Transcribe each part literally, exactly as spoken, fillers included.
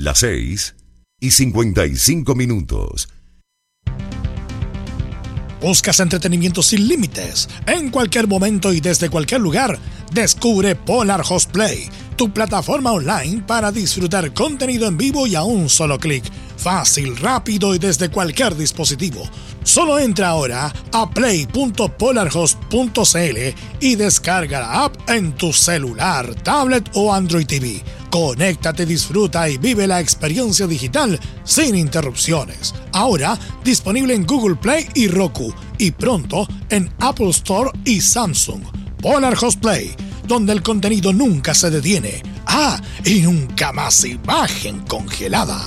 Las seis y cincuenta y cinco minutos. ¿Buscas entretenimiento sin límites? En cualquier momento y desde cualquier lugar, descubre Polar Host Play, tu plataforma online para disfrutar contenido en vivo y a un solo clic. Fácil, rápido y desde cualquier dispositivo. Solo entra ahora a play punto polarhost punto c l y descarga la app en tu celular, tablet o Android T V. Conéctate, disfruta y vive la experiencia digital sin interrupciones. Ahora disponible en Google Play y Roku y pronto en Apple Store y Samsung. Polar Host Play, donde el contenido nunca se detiene. Ah, y nunca más imagen congelada.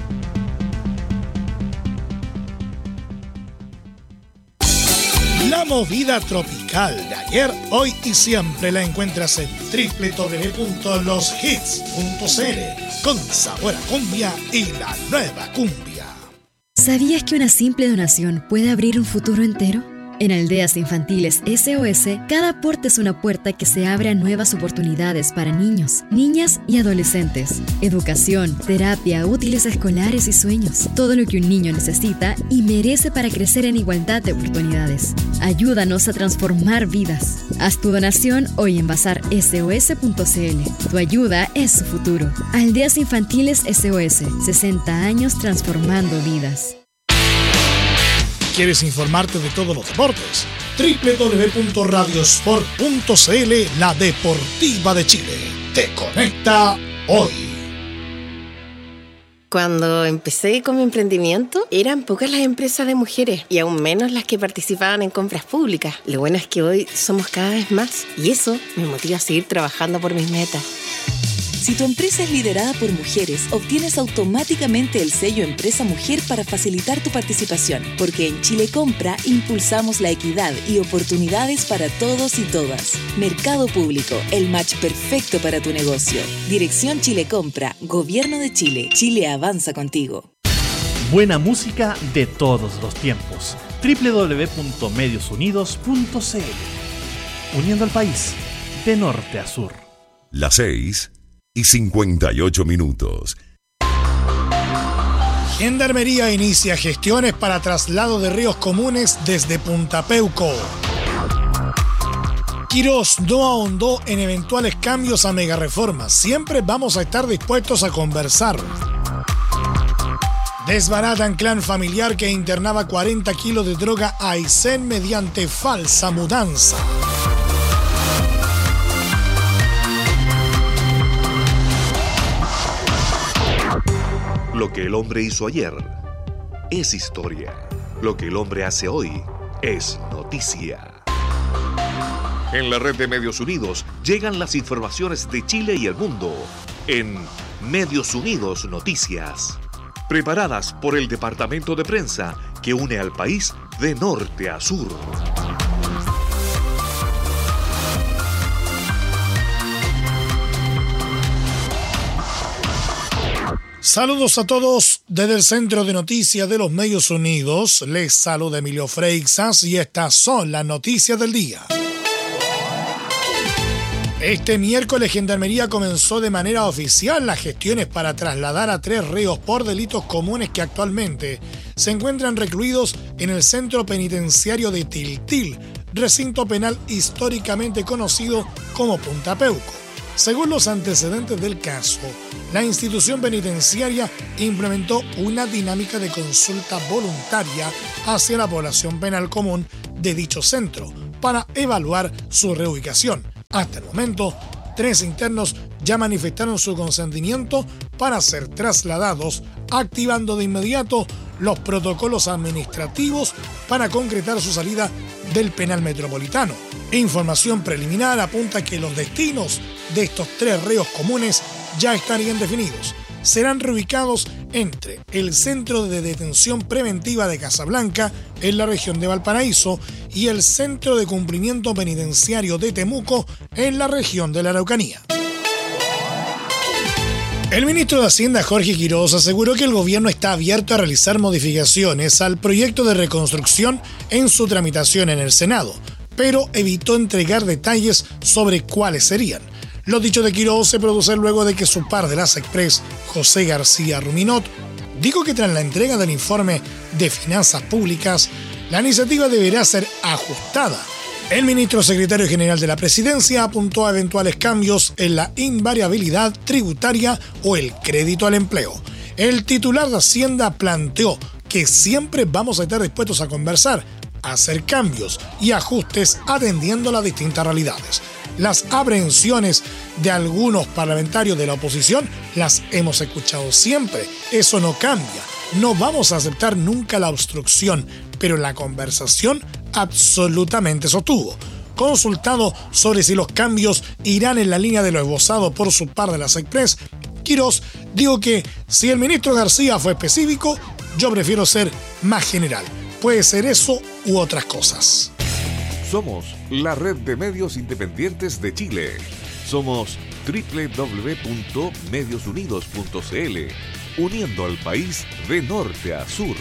La movida tropical de ayer, hoy y siempre la encuentras en doble u doble u doble u punto los hits punto c l con sabor a cumbia y la nueva cumbia. ¿Sabías que una simple donación puede abrir un futuro entero? En Aldeas Infantiles S O S, cada aporte es una puerta que se abre a nuevas oportunidades para niños, niñas y adolescentes. Educación, terapia, útiles escolares y sueños. Todo lo que un niño necesita y merece para crecer en igualdad de oportunidades. Ayúdanos a transformar vidas. Haz tu donación hoy en bazar S O S punto c l. Tu ayuda es su futuro. Aldeas Infantiles S O S, sesenta años transformando vidas. ¿Quieres informarte de todos los deportes? doble u doble u doble u punto radiosport punto c l, la deportiva de Chile. Te conecta hoy. Cuando empecé con mi emprendimiento, eran pocas las empresas de mujeres y aún menos las que participaban en compras públicas. Lo bueno es que hoy somos cada vez más y eso me motiva a seguir trabajando por mis metas. Si tu empresa es liderada por mujeres, obtienes automáticamente el sello Empresa Mujer para facilitar tu participación, porque en Chile Compra impulsamos la equidad y oportunidades para todos y todas. Mercado Público, el match perfecto para tu negocio. Dirección Chile Compra, Gobierno de Chile. Chile avanza contigo. Buena música de todos los tiempos. doble u doble u doble u punto medios unidos punto c l. Uniendo al país de norte a sur. Las seis y cincuenta y ocho minutos. Gendarmería inicia gestiones para traslado de ríos comunes desde Punta Peuco. Quirós no ahondó en eventuales cambios a megareformas. Siempre vamos a estar dispuestos a conversar. Desbaratan clan familiar que internaba cuarenta kilos de droga a Aysén mediante falsa mudanza. Lo que el hombre hizo ayer es historia. Lo que el hombre hace hoy es noticia. En la red de Medios Unidos llegan las informaciones de Chile y el mundo en Medios Unidos Noticias. Preparadas por el departamento de prensa que une al país de norte a sur. Saludos a todos desde el Centro de Noticias de los Medios Unidos. Les saluda Emilio Freixas y estas son las noticias del día. Este miércoles Gendarmería comenzó de manera oficial las gestiones para trasladar a tres reos por delitos comunes que actualmente se encuentran recluidos en el Centro Penitenciario de Tiltil, recinto penal históricamente conocido como Punta Peuco. Según los antecedentes del caso, la institución penitenciaria implementó una dinámica de consulta voluntaria hacia la población penal común de dicho centro para evaluar su reubicación. Hasta el momento, tres internos ya manifestaron su consentimiento para ser trasladados, activando de inmediato los protocolos administrativos para concretar su salida del penal metropolitano. Información preliminar apunta que los destinos de estos tres reos comunes ya estarían definidos. Serán reubicados entre el Centro de Detención Preventiva de Casablanca, en la región de Valparaíso, y el Centro de Cumplimiento Penitenciario de Temuco, en la región de la Araucanía. El ministro de Hacienda, Jorge Quirós, aseguró que el gobierno está abierto a realizar modificaciones al proyecto de reconstrucción en su tramitación en el Senado, pero evitó entregar detalles sobre cuáles serían. Los dichos de Quirós se producen luego de que su par de las Express, José García Ruminot, dijo que tras la entrega del informe de Finanzas Públicas, la iniciativa deberá ser ajustada. El ministro secretario general de la Presidencia apuntó a eventuales cambios en la invariabilidad tributaria o el crédito al empleo. El titular de Hacienda planteó que siempre vamos a estar dispuestos a conversar, a hacer cambios y ajustes atendiendo las distintas realidades. Las aprehensiones de algunos parlamentarios de la oposición las hemos escuchado siempre. Eso no cambia. No vamos a aceptar nunca la obstrucción, pero la conversación absolutamente sostuvo. Consultado sobre si los cambios irán en la línea de lo esbozado por su par de las Express, Quirós dijo que si el ministro García fue específico, yo prefiero ser más general. Puede ser eso u otras cosas. Somos la red de medios independientes de Chile. Somos doble u doble u doble u punto medios unidos punto c l, uniendo al país de norte a sur.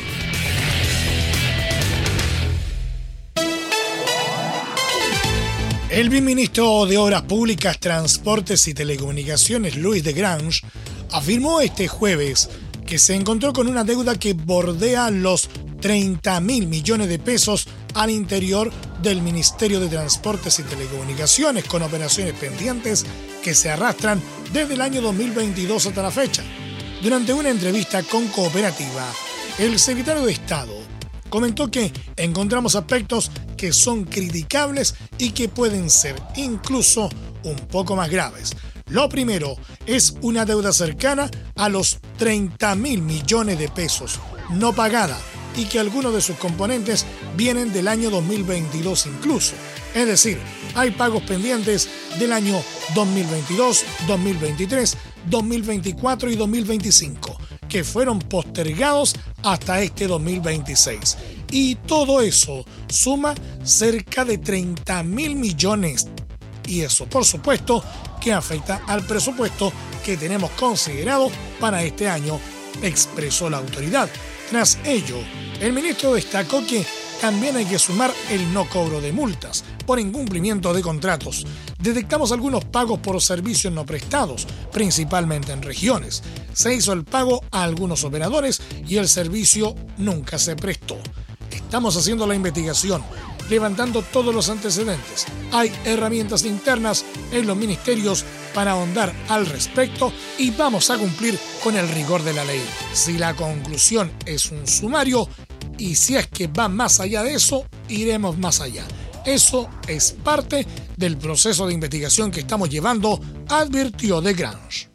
El viceministro de Obras Públicas, Transportes y Telecomunicaciones, Luis de Grange, afirmó este jueves que se encontró con una deuda que bordea los treinta mil millones de pesos al interior del Ministerio de Transportes y Telecomunicaciones, con operaciones pendientes que se arrastran desde el año dos mil veintidós hasta la fecha. Durante una entrevista con Cooperativa, el secretario de Estado comentó que encontramos aspectos que son criticables y que pueden ser incluso un poco más graves. Lo primero es una deuda cercana a los treinta mil millones de pesos no pagada y que algunos de sus componentes vienen del año dos mil veintidós incluso. Es decir, hay pagos pendientes del año dos mil veintidós, dos mil veintitrés, dos mil veinticuatro y dos mil veinticinco, que fueron postergados hasta este dos mil veintiséis. Y todo eso suma cerca de treinta mil millones. Y eso, por supuesto, que afecta al presupuesto que tenemos considerado para este año, expresó la autoridad. Tras ello, el ministro destacó que también hay que sumar el no cobro de multas por incumplimiento de contratos. Detectamos algunos pagos por servicios no prestados, principalmente en regiones. Se hizo el pago a algunos operadores y el servicio nunca se prestó. Estamos haciendo la investigación, levantando todos los antecedentes. Hay herramientas internas en los ministerios para ahondar al respecto y vamos a cumplir con el rigor de la ley. Si la conclusión es un sumario y si es que va más allá de eso, iremos más allá. Eso es parte del proceso de investigación que estamos llevando, advirtió de Grange.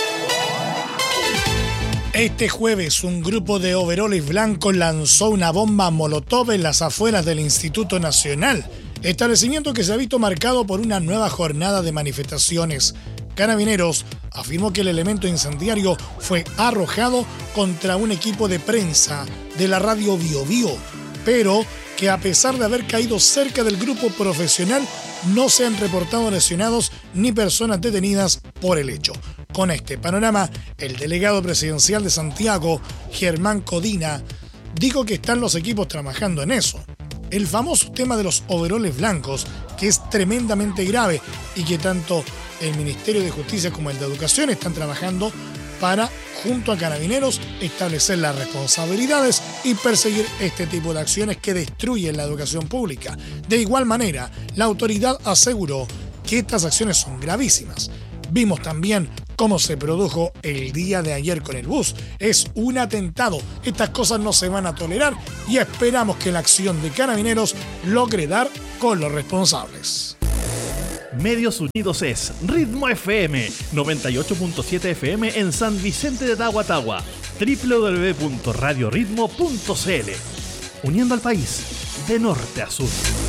Este jueves, un grupo de overoles blancos lanzó una bomba molotov en las afueras del Instituto Nacional, establecimiento que se ha visto marcado por una nueva jornada de manifestaciones. Carabineros afirmó que el elemento incendiario fue arrojado contra un equipo de prensa de la radio Bio Bio, pero que a pesar de haber caído cerca del grupo profesional, no se han reportado lesionados ni personas detenidas por el hecho. Con este panorama, el delegado presidencial de Santiago, Germán Codina, dijo que están los equipos trabajando en eso. El famoso tema de los overoles blancos, que es tremendamente grave y que tanto el Ministerio de Justicia como el de Educación están trabajando para, junto a Carabineros, establecer las responsabilidades y perseguir este tipo de acciones que destruyen la educación pública. De igual manera, la autoridad aseguró que estas acciones son gravísimas. Vimos también cómo se produjo el día de ayer con el bus. Es un atentado. Estas cosas no se van a tolerar y esperamos que la acción de Carabineros logre dar con los responsables. Medios Unidos es Ritmo F M, noventa y ocho punto siete F M en San Vicente de Tahuatahua, doble u doble u doble u punto radio ritmo punto c l, uniendo al país de norte a sur.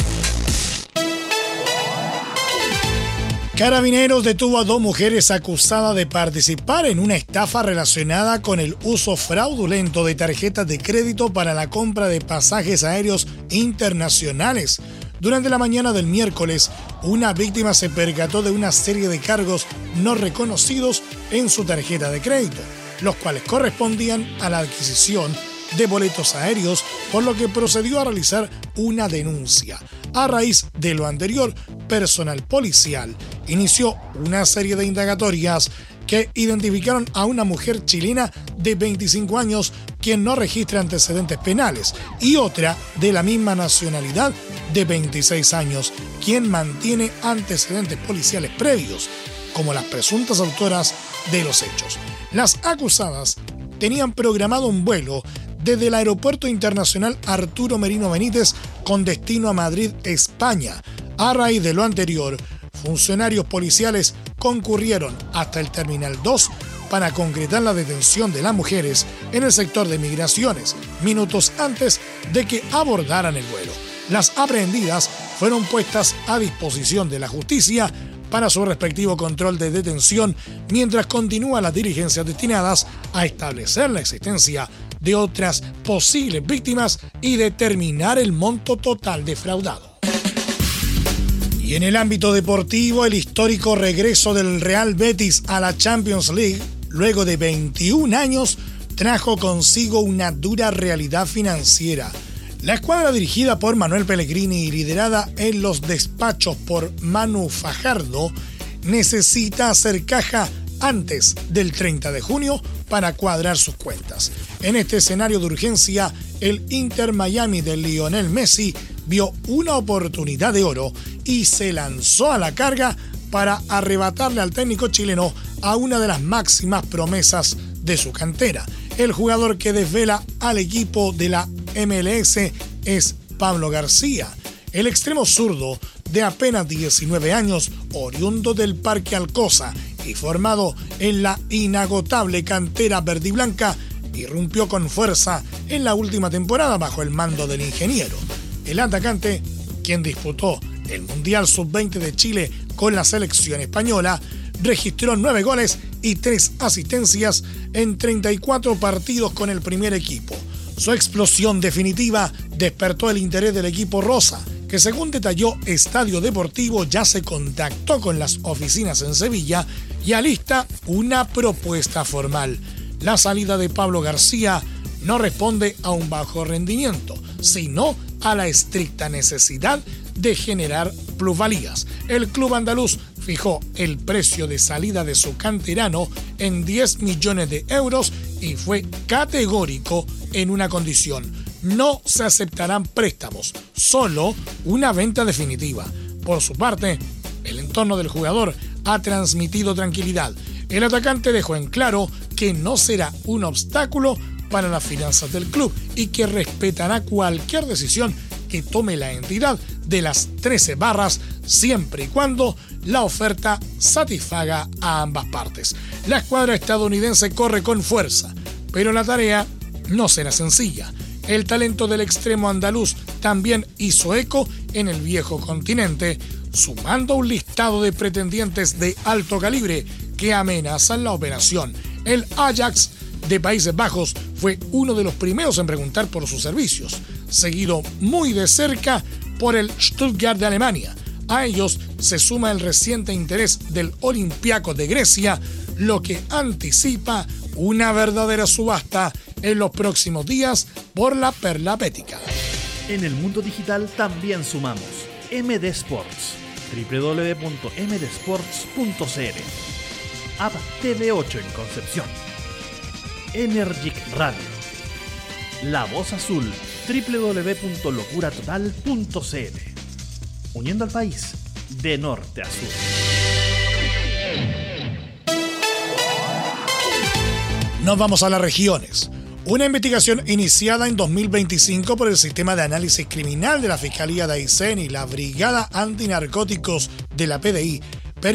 Carabineros detuvo a dos mujeres acusadas de participar en una estafa relacionada con el uso fraudulento de tarjetas de crédito para la compra de pasajes aéreos internacionales. Durante la mañana del miércoles, una víctima se percató de una serie de cargos no reconocidos en su tarjeta de crédito, los cuales correspondían a la adquisición de boletos aéreos, por lo que procedió a realizar una denuncia. A raíz de lo anterior, personal policial inició una serie de indagatorias que identificaron a una mujer chilena de veinticinco años quien no registra antecedentes penales y otra de la misma nacionalidad de veintiséis años quien mantiene antecedentes policiales previos como las presuntas autoras de los hechos. Las acusadas tenían programado un vuelo desde el Aeropuerto Internacional Arturo Merino Benítez con destino a Madrid, España. A raíz de lo anterior, funcionarios policiales concurrieron hasta el Terminal dos para concretar la detención de las mujeres en el sector de migraciones, minutos antes de que abordaran el vuelo. Las aprehendidas fueron puestas a disposición de la justicia para su respectivo control de detención, mientras continúan las diligencias destinadas a establecer la existencia de otras posibles víctimas y determinar el monto total defraudado. Y en el ámbito deportivo, el histórico regreso del Real Betis a la Champions League, luego de veintiún años, trajo consigo una dura realidad financiera. La escuadra dirigida por Manuel Pellegrini y liderada en los despachos por Manu Fajardo necesita hacer caja antes del treinta de junio para cuadrar sus cuentas. En este escenario de urgencia, el Inter Miami de Lionel Messi vio una oportunidad de oro y se lanzó a la carga para arrebatarle al técnico chileno a una de las máximas promesas de su cantera. El jugador que desvela al equipo de la M L S es Pablo García, el extremo zurdo de apenas diecinueve años, oriundo del Parque Alcosa y formado en la inagotable cantera verdiblanca, irrumpió con fuerza en la última temporada bajo el mando del ingeniero. El atacante, quien disputó el Mundial sub veinte de Chile con la selección española, registró nueve goles y tres asistencias en treinta y cuatro partidos con el primer equipo. Su explosión definitiva despertó el interés del equipo rosa, que según detalló Estadio Deportivo ya se contactó con las oficinas en Sevilla y alista una propuesta formal. La salida de Pablo García no responde a un bajo rendimiento, sino a la estricta necesidad de generar plusvalías. El club andaluz fijó el precio de salida de su canterano en diez millones de euros y fue categórico en una condición: no se aceptarán préstamos, solo una venta definitiva. Por su parte, el entorno del jugador ha transmitido tranquilidad. El atacante dejó en claro que no será un obstáculo para las finanzas del club y que respetará cualquier decisión que tome la entidad de las trece barras, siempre y cuando la oferta satisfaga a ambas partes. La escuadra estadounidense corre con fuerza, pero la tarea no será sencilla. El talento del extremo andaluz también hizo eco en el viejo continente, sumando un listado de pretendientes de alto calibre que amenazan la operación. El Ajax de Países Bajos fue uno de los primeros en preguntar por sus servicios, seguido muy de cerca por el Stuttgart de Alemania. A ellos se suma el reciente interés del Olympiacos de Grecia, lo que anticipa una verdadera subasta en los próximos días por la perla bética. En el mundo digital también sumamos M D Sports, doble u doble u doble u punto m d sports punto c l, App T V ocho en Concepción, Energic Radio, La Voz Azul, doble u doble u doble u punto locura total punto c l, uniendo al país de norte a sur. Nos vamos a las regiones. Una investigación iniciada en dos mil veinticinco por el Sistema de Análisis Criminal de la Fiscalía de Aysén y la Brigada Antinarcóticos de la P D I